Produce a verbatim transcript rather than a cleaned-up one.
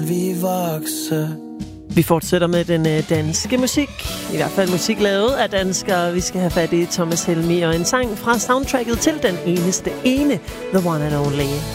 Vi vokser. Vi fortsætter med den øh, danske musik. I hvert fald musik lavet af danskere. Vi skal have fat i Thomas Helmig og en sang fra soundtracket til Den Eneste Ene, The One and Only.